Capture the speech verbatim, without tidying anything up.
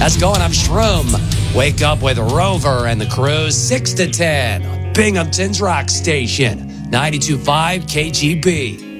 How's it going? I'm Shroom. Wake up with Rover and the crew, six to ten on Binghamton's Rock Station, ninety-two point five K G B.